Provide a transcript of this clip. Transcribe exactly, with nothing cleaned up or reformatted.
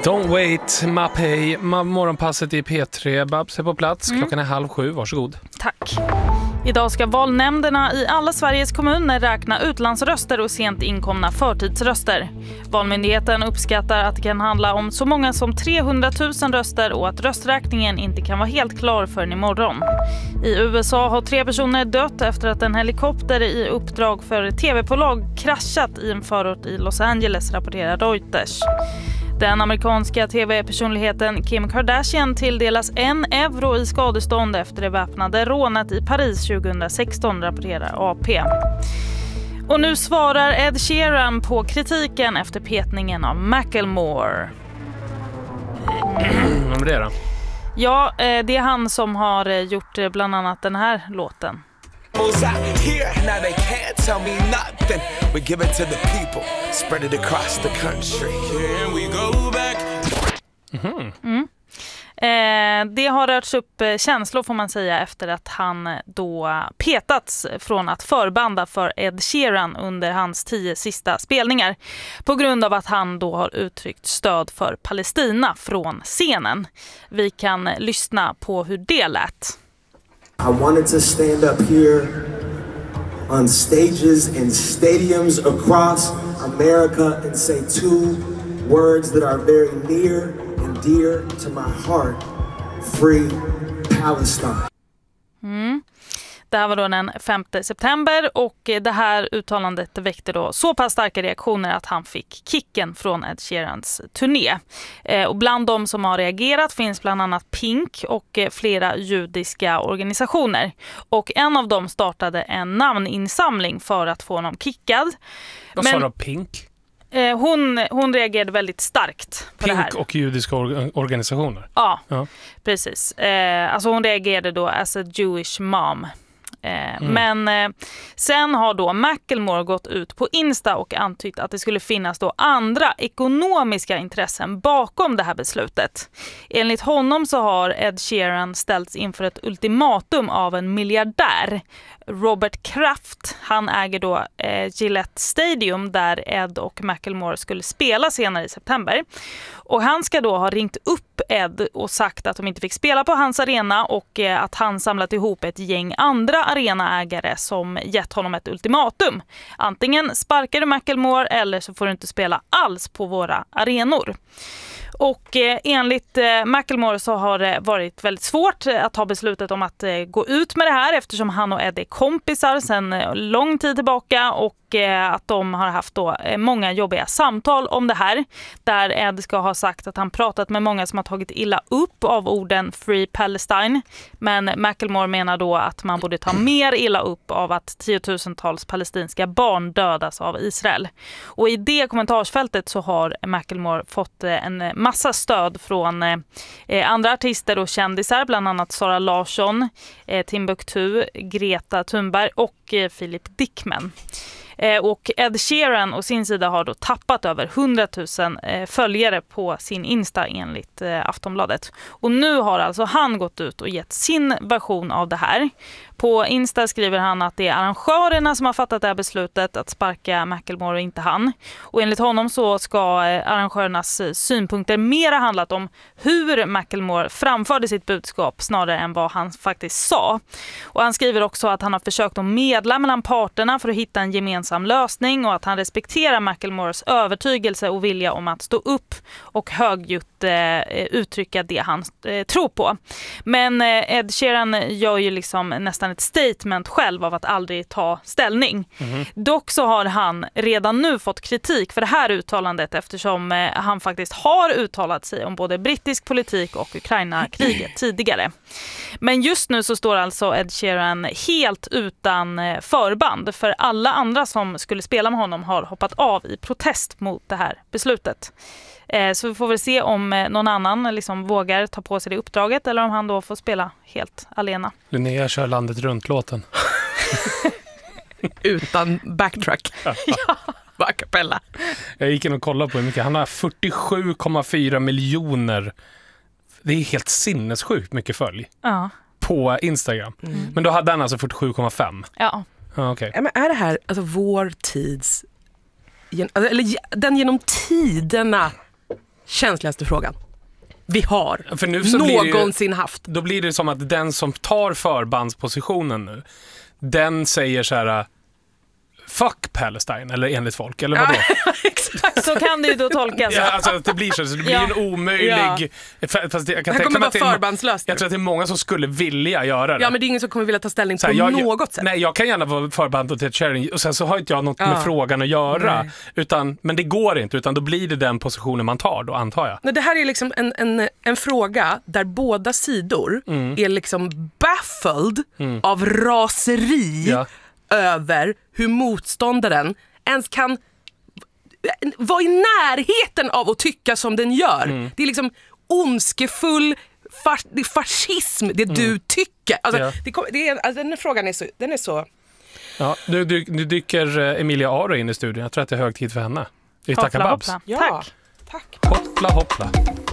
Don't wait, Mapei, morgonpasset i P tre. Babs är på plats, mm. klockan är halv sju, varsågod. Tack. Idag ska valnämnderna i alla Sveriges kommuner räkna utlandsröster och sent inkomna förtidsröster. Valmyndigheten uppskattar att det kan handla om så många som trehundratusen röster och att rösträkningen inte kan vara helt klar förrän imorgon. I U S A har tre personer dött efter att en helikopter i uppdrag för tv-bolag kraschat i en förort i Los Angeles, rapporterar Reuters. Den amerikanska tv-personligheten Kim Kardashian tilldelas en euro i skadestånd efter det väpnade rånet i Paris tjugohundrasexton, rapporterar A P. Och nu svarar Ed Sheeran på kritiken efter petningen av Macklemore. Mm. Vad är det då? Ja, det är han som har gjort bland annat den här låten. Now they can't tell me nothing. We give it to the people, spread it across the country. Here we go back. Mm. Mm. Eh, det har rörts upp känslor, får man säga, efter att han då petats från att förbanda för Ed Sheeran under hans tio sista spelningar på grund av att han då har uttryckt stöd för Palestina från scenen. Vi kan lyssna på hur det lät. I wanted to stand up here on stages and stadiums across America and say two words that are very near and dear to my heart. Free Palestine. Mm. Det här var då den femte september och det här uttalandet väckte då så pass starka reaktioner att han fick kicken från Ed Sheerans turné. Eh, och bland de som har reagerat finns bland annat Pink och eh, flera judiska organisationer. Och en av dem startade en namninsamling för att få honom kickad. Vad sa du, Pink? Eh, hon, hon reagerade väldigt starkt på Pink det här. Och judiska or- organisationer? Ja, ja. precis. Eh, alltså hon reagerade då as a Jewish mom. Mm. Men eh, sen har då Macklemore gått ut på Insta och antytt att det skulle finnas då andra ekonomiska intressen bakom det här beslutet. Enligt honom så har Ed Sheeran ställts inför ett ultimatum av en miljardär, Robert Kraft. Han äger då eh, Gillette Stadium där Ed och Macklemore skulle spela senare i september. Och han ska då ha ringt upp Ed och sagt att de inte fick spela på hans arena och eh, att han samlat ihop ett gäng andra arenaägare som gett honom ett ultimatum. Antingen sparkar du Macklemore eller så får du inte spela alls på våra arenor. Och eh, enligt eh, Macklemore så har det varit väldigt svårt eh, att ta beslutet om att eh, gå ut med det här eftersom han och Ed är kompisar sedan eh, lång tid tillbaka och eh, att de har haft då eh, många jobbiga samtal om det här där Ed ska ha sagt att han pratat med många som har tagit illa upp av orden Free Palestine, men Macklemore menar då att man borde ta mer illa upp av att tiotusentals palestinska barn dödas av Israel. Och i det kommentarsfältet så har Macklemore fått eh, en massa stöd från eh, andra artister och kändisar, bland annat Sara Larsson, eh, Timbuktu, Greta Thunberg och eh, Philip Dickman. Eh, och Ed Sheeran och sin sida har då tappat över hundratusen eh, följare på sin Insta enligt eh, Aftonbladet. Och nu har alltså han gått ut och gett sin version av det här. På Insta skriver han att det är arrangörerna som har fattat det här beslutet att sparka Macklemore och inte han. Och enligt honom så ska arrangörernas synpunkter mer ha handlat om hur Macklemore framförde sitt budskap snarare än vad han faktiskt sa. Och han skriver också att han har försökt att medla mellan parterna för att hitta en gemensam lösning och att han respekterar Macklemores övertygelse och vilja om att stå upp och högljutt eh, uttrycka det han eh, tror på. Men eh, Ed Sheeran gör ju liksom nästan ett statement själv av att aldrig ta ställning. Mm. Dock så har han redan nu fått kritik för det här uttalandet eftersom eh, han faktiskt har uttalat sig om både brittisk politik och Ukraina-kriget tidigare. Men just nu så står alltså Ed Sheeran helt utan eh, förband för alla andra som skulle spela med honom har hoppat av i protest mot det här beslutet. Eh, så vi får väl se om eh, någon annan liksom vågar ta på sig det uppdraget eller om han då får spela helt alena. Linnea kör landet runt-låten. Utan backtrack. Ja. Bara kapella. Jag gick in och kollade på hur mycket. Han har fyrtiosju komma fyra miljoner. Det är helt sinnessjukt mycket följ. Ja. På Instagram. Mm. Men då hade han alltså fyrtiosju komma fem. Ja. Ah, okay. Men är det här alltså vår tids... Eller den genom tiderna känsligaste frågan vi har För nu så blir det ju, någonsin haft. då blir det som att den som tar förbandspositionen nu, den säger så här: fuck Palestine, eller enligt folk, eller vadå? Exakt. Så kan det ju då tolkas. Ja, alltså att det blir så, så det blir Ja. en omöjlig... Fast det, jag kan Han tänka kommer mig vara att det är- förbandslöst. Jag tror att det är många som skulle vilja göra det. Ja, men det är ingen som kommer vilja ta ställning Så på här, jag, något sätt. Nej, jag kan gärna vara förband till ett sharing och sen så har inte jag något Ja. med frågan att göra. Nej. Utan, men det går inte, utan då blir det den positionen man tar då, antar jag. Nej, det här är liksom en, en, en fråga där båda sidor Mm. är liksom baffled av raseri Ja. över hur motståndaren ens kan vara i närheten av att tycka som den gör. Mm. Det är liksom ondskefull fas, det är fascism, det du tycker. Alltså, Ja. det, kom- det är, alltså, den här frågan är så... Den är så Ja, nu, nu, nu dyker eh, Emilia Aro in i studion. Jag tror att det är hög tid för henne. Vi tackar Hoppla, Babs. hoppla. ja, Tack. tack. Hoppla, hoppla.